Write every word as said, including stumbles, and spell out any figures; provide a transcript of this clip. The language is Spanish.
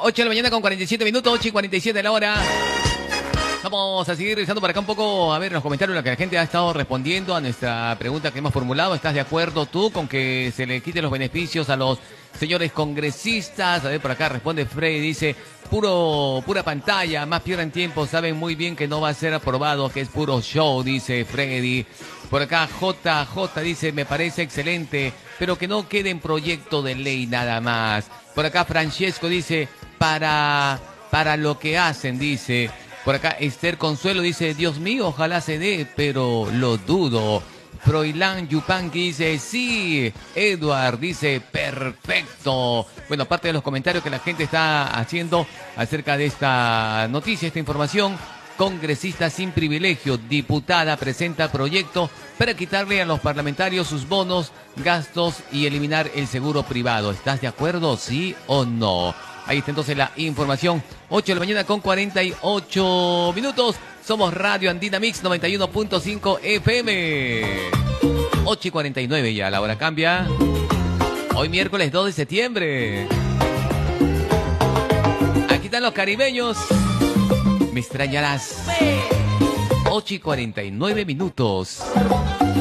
ocho de la mañana con cuarenta y siete minutos, ocho y cuarenta y siete de la hora. Vamos a seguir revisando por acá un poco, a ver, en los comentarios lo que la gente ha estado respondiendo a nuestra pregunta que hemos formulado. ¿Estás de acuerdo tú con que se le quiten los beneficios a los señores congresistas? A ver, por acá responde Frey, dice, puro, pura pantalla, más pierden tiempo, saben muy bien que no va a ser aprobado, que es puro show, dice Freddy. Por acá J J dice, me parece excelente, pero que no quede en proyecto de ley nada más. Por acá Francesco dice, para, para lo que hacen, dice. Por acá Esther Consuelo dice, Dios mío, ojalá se dé, pero lo dudo. Froilán Yupanqui dice, sí. Edward dice, perfecto. Bueno, aparte de los comentarios que la gente está haciendo acerca de esta noticia, esta información, congresista sin privilegio, diputada presenta proyecto para quitarle a los parlamentarios sus bonos, gastos y eliminar el seguro privado. ¿Estás de acuerdo, sí o no? Ahí está entonces la información. ocho de la mañana con cuarenta y ocho minutos. Somos Radio Andina Mix noventa y uno punto cinco F M. ocho y cuarenta y nueve ya, la hora cambia. Hoy miércoles dos de septiembre. Aquí están los caribeños. Me extrañarás. ocho y cuarenta y nueve minutos.